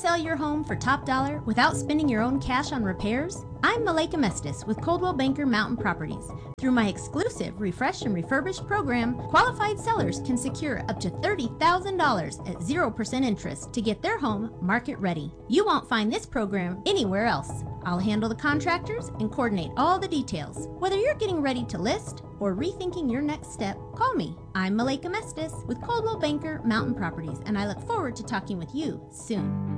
sell your home for top dollar without spending your own cash on repairs? I'm Malika Mestis with Coldwell Banker Mountain Properties. Through my exclusive Refresh and Refurbish program, qualified sellers can secure up to $30,000 at 0% interest to get their home market ready. You won't find this program anywhere else. I'll handle the contractors and coordinate all the details. Whether you're getting ready to list or rethinking your next step, call me. I'm Malika Mestis with Coldwell Banker Mountain Properties, and I look forward to talking with you soon.